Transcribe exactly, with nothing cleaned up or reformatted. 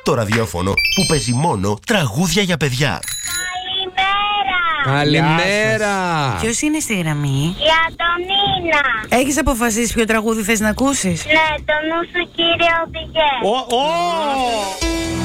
Το ραδιόφωνο που παίζει μόνο τραγούδια για παιδιά. Καλημέρα! Ποιος είναι στη γραμμή? Η Αντωνίνα. Έχεις αποφασίσει ποιο τραγούδι θες να ακούσεις? Ναι, το νου σου κύριε οδηγέ. Ω, ω!